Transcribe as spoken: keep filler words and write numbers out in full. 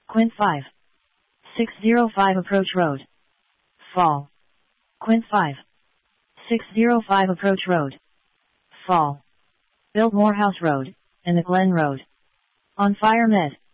Quint five. six oh five Approach Road. Fall. Quint five. six oh five Approach Road. Fall. Biltmore House Road, and the Glen Road. On Fire Med.